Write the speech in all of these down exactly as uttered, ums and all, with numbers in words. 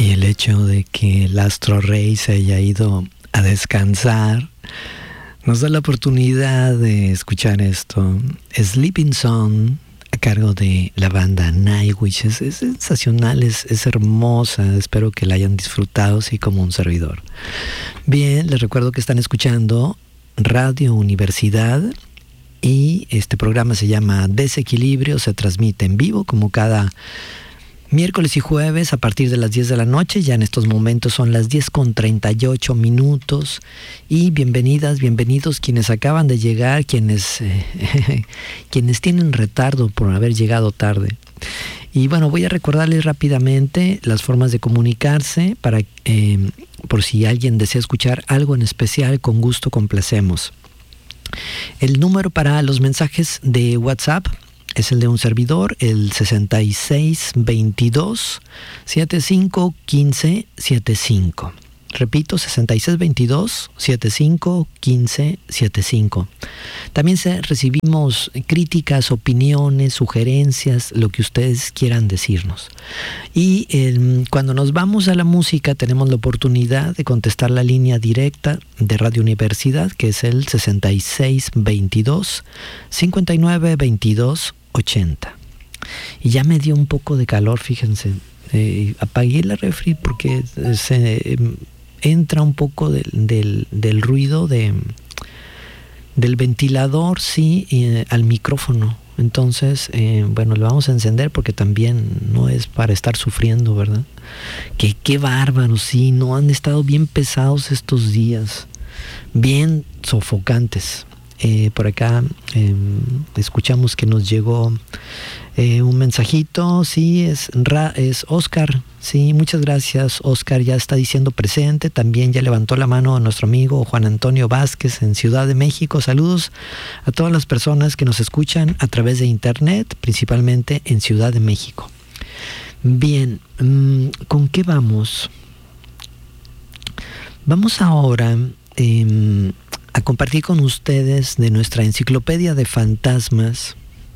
Y el hecho de que el astro rey se haya ido a descansar nos da la oportunidad de escuchar esto. Sleeping Song, a cargo de la banda Nightwish. Es, es sensacional, es, es hermosa. Espero que la hayan disfrutado, así como un servidor. Bien, les recuerdo que están escuchando Radio Universidad y este programa se llama Desequilibrio. Se transmite en vivo como cada miércoles y jueves a partir de las diez de la noche. Ya en estos momentos son las diez con treinta y ocho minutos. Y bienvenidas, bienvenidos quienes acaban de llegar, quienes, eh, quienes tienen retardo por haber llegado tarde. Y bueno, voy a recordarles rápidamente las formas de comunicarse para, eh, por si alguien desea escuchar algo en especial, con gusto complacemos. El número para los mensajes de WhatsApp es el de un servidor, el sesenta y seis veintidós setenta y cinco quince setenta y cinco. Repito, sesenta y seis veintidós setenta y cinco quince setenta y cinco. También se, recibimos críticas, opiniones, sugerencias, lo que ustedes quieran decirnos. Y eh, cuando nos vamos a la música tenemos la oportunidad de contestar la línea directa de Radio Universidad, que es el sesenta y seis veintidós cincuenta y nueve veintidós ochenta. Y ya me dio un poco de calor, fíjense. Eh, apagué la refri porque se eh, entra un poco del, del, del ruido de, del ventilador, sí, eh, al micrófono. Entonces, eh, bueno, lo vamos a encender porque también no es para estar sufriendo, ¿verdad? Que qué bárbaros, sí, no han estado bien pesados estos días, bien sofocantes. Eh, por acá eh, escuchamos que nos llegó eh, un mensajito. Sí, es, Ra, es Oscar. Sí, muchas gracias. Oscar ya está diciendo presente. También ya levantó la mano a nuestro amigo Juan Antonio Vázquez en Ciudad de México. Saludos a todas las personas que nos escuchan a través de internet, principalmente en Ciudad de México. Bien, ¿con qué vamos? Vamos ahora eh, a compartir con ustedes de nuestra enciclopedia de fantasmas.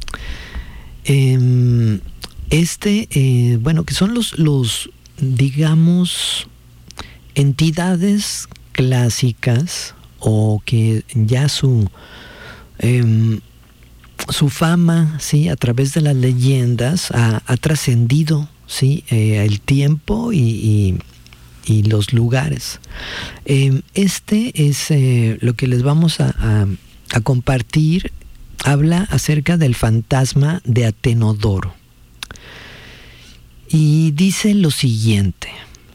Eh, este, eh, bueno, que son los, los, digamos, entidades clásicas o que ya su, eh, su fama, sí, a través de las leyendas ha, ha trascendido, sí, eh, el tiempo y, y y los lugares. Eh, este es eh, lo que les vamos a, a, a compartir. Habla acerca del fantasma de Atenodoro. Y dice lo siguiente: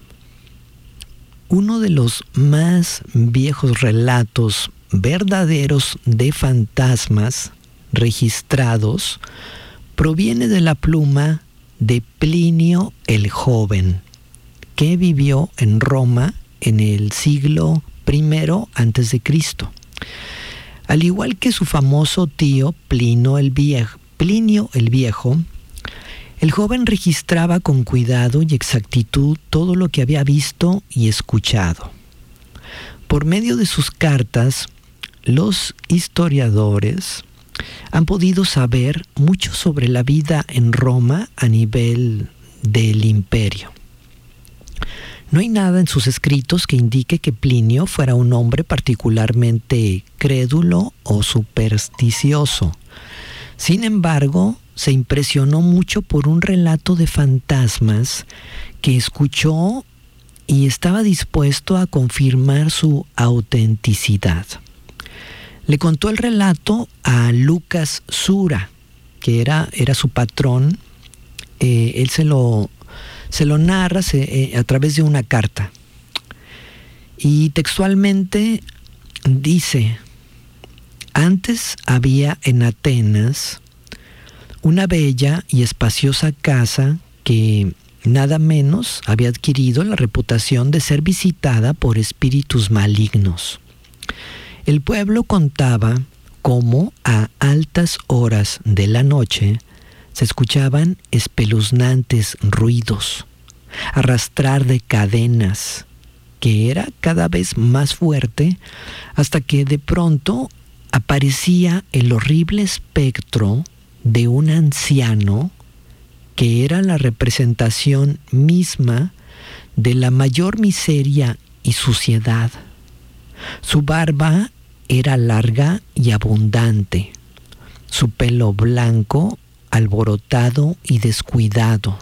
uno de los más viejos relatos verdaderos de fantasmas registrados proviene de la pluma de Plinio el Joven, que vivió en Roma en el siglo primero antes de Cristo. Al igual que su famoso tío Plinio el Viejo, Plinio el Viejo, el joven registraba con cuidado y exactitud todo lo que había visto y escuchado. Por medio de sus cartas, los historiadores han podido saber mucho sobre la vida en Roma a nivel del imperio. No hay nada en sus escritos que indique que Plinio fuera un hombre particularmente crédulo o supersticioso. Sin embargo, se impresionó mucho por un relato de fantasmas que escuchó y estaba dispuesto a confirmar su autenticidad. Le contó el relato a Lucas Sura, que era, era su patrón. Eh, él se lo... Se lo narra se, eh, a través de una carta. Y textualmente dice: antes había en Atenas una bella y espaciosa casa que nada menos había adquirido la reputación de ser visitada por espíritus malignos. El pueblo contaba cómo a altas horas de la noche se escuchaban espeluznantes ruidos, arrastrar de cadenas, que era cada vez más fuerte, hasta que de pronto aparecía el horrible espectro de un anciano que era la representación misma de la mayor miseria y suciedad. Su barba era larga y abundante, su pelo blanco, alborotado y descuidado.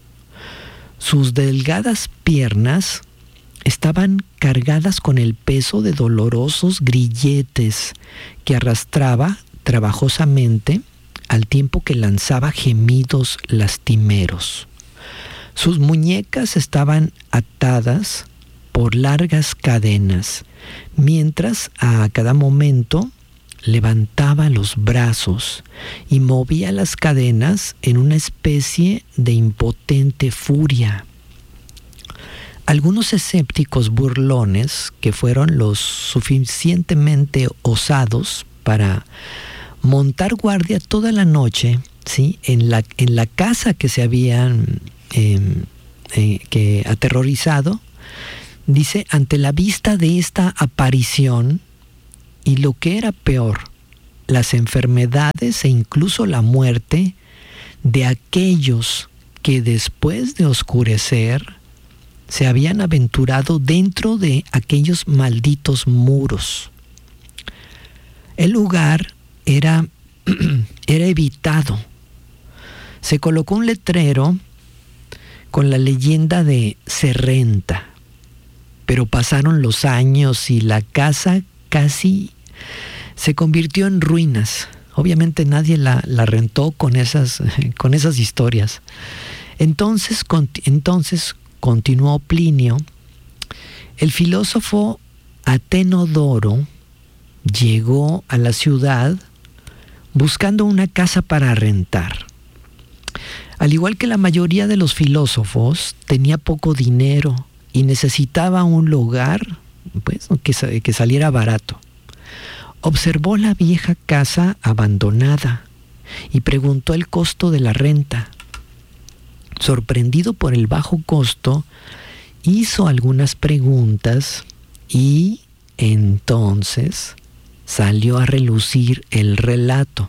Sus delgadas piernas estaban cargadas con el peso de dolorosos grilletes que arrastraba trabajosamente al tiempo que lanzaba gemidos lastimeros. Sus muñecas estaban atadas por largas cadenas, mientras a cada momento levantaba los brazos y movía las cadenas en una especie de impotente furia. Algunos escépticos burlones, que fueron los suficientemente osados para montar guardia toda la noche, ¿sí?, en la, en la casa que se habían eh, eh, que aterrorizado, dice, ante la vista de esta aparición y lo que era peor, las enfermedades e incluso la muerte de aquellos que después de oscurecer se habían aventurado dentro de aquellos malditos muros. El lugar era, era evitado. Se colocó un letrero con la leyenda de "se renta", pero pasaron los años y la casa casi se convirtió en ruinas. Obviamente nadie la, la rentó con esas, con esas historias. Entonces, con, entonces continuó Plinio, el filósofo Atenodoro llegó a la ciudad buscando una casa para rentar. Al igual que la mayoría de los filósofos, tenía poco dinero y necesitaba un lugar, pues, que, que saliera barato. Observó la vieja casa abandonada y preguntó el costo de la renta. Sorprendido por el bajo costo, hizo algunas preguntas y entonces salió a relucir el relato.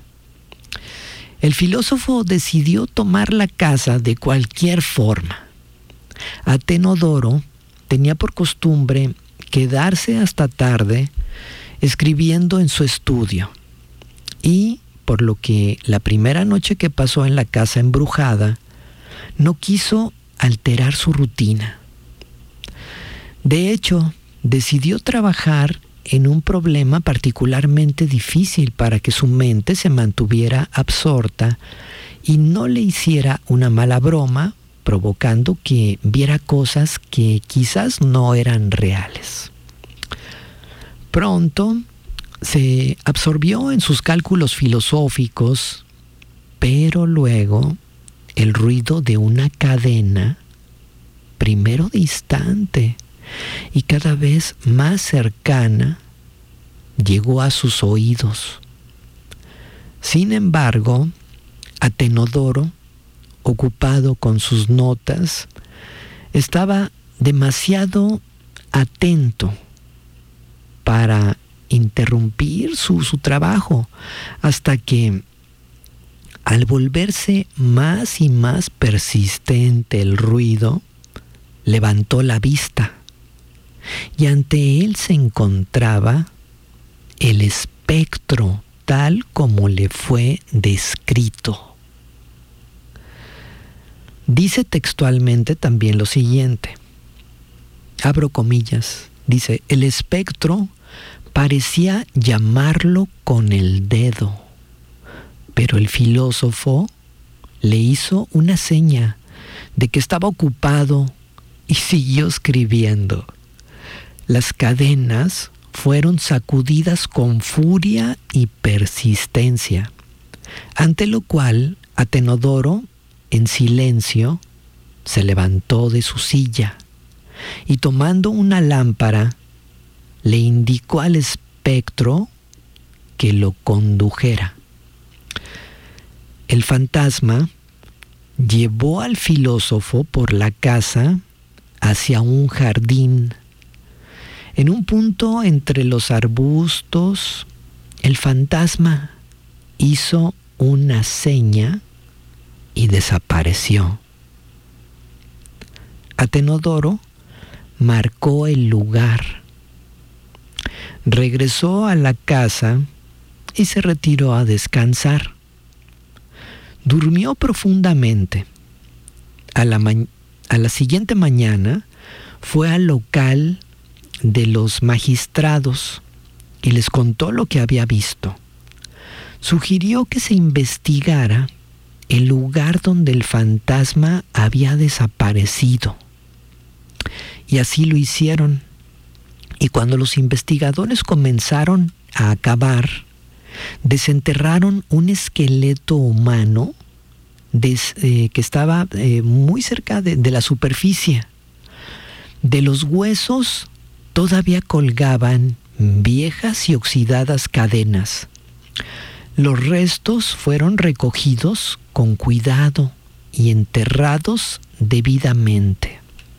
El filósofo decidió tomar la casa de cualquier forma. Atenodoro tenía por costumbre quedarse hasta tarde escribiendo en su estudio, y por lo que la primera noche que pasó en la casa embrujada no quiso alterar su rutina. De hecho, decidió trabajar en un problema particularmente difícil para que su mente se mantuviera absorta y no le hiciera una mala broma, provocando que viera cosas que quizás no eran reales. Pronto se absorbió en sus cálculos filosóficos, pero luego el ruido de una cadena, primero distante y cada vez más cercana, llegó a sus oídos. Sin embargo, Atenodoro, ocupado con sus notas, estaba demasiado atento para interrumpir su, su trabajo, hasta que, al volverse más y más persistente el ruido, levantó la vista y ante él se encontraba el espectro tal como le fue descrito. Dice textualmente también lo siguiente, abro comillas, dice, el espectro parecía llamarlo con el dedo, pero el filósofo le hizo una seña de que estaba ocupado y siguió escribiendo. Las cadenas fueron sacudidas con furia y persistencia, ante lo cual Atenodoro, en silencio, se levantó de su silla y, tomando una lámpara, le indicó al espectro que lo condujera. El fantasma llevó al filósofo por la casa hacia un jardín. En un punto entre los arbustos, el fantasma hizo una seña y desapareció. Atenodoro marcó el lugar, regresó a la casa y se retiró a descansar. Durmió profundamente. A la, ma- a la siguiente mañana fue al local de los magistrados y les contó lo que había visto. Sugirió que se investigara el lugar donde el fantasma había desaparecido. Y así lo hicieron. Y cuando los investigadores comenzaron a cavar, desenterraron un esqueleto humano des, eh, que estaba eh, muy cerca de, de la superficie. De los huesos todavía colgaban viejas y oxidadas cadenas. Los restos fueron recogidos con cuidado y enterrados debidamente.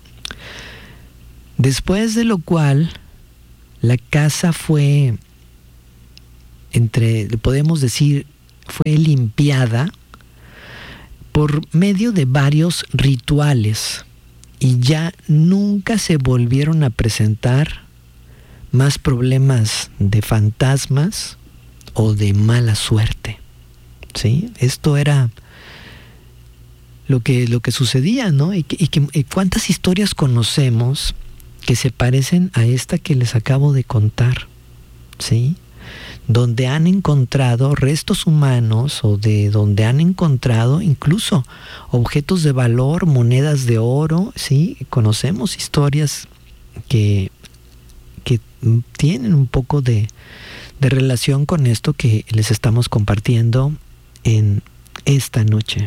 Después de lo cual, la casa fue, entre, podemos decir, fue limpiada por medio de varios rituales y ya nunca se volvieron a presentar más problemas de fantasmas o de mala suerte. ¿Sí? Esto era lo que, lo que sucedía, ¿no? Y, y, y cuántas historias conocemos que se parecen a esta que les acabo de contar, ¿sí? Donde han encontrado restos humanos o de donde han encontrado incluso objetos de valor, monedas de oro, ¿sí? Conocemos historias que, que tienen un poco de, de relación con esto que les estamos compartiendo en esta noche.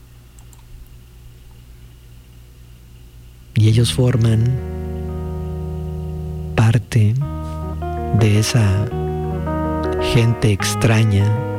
Y ellos forman parte de esa gente extraña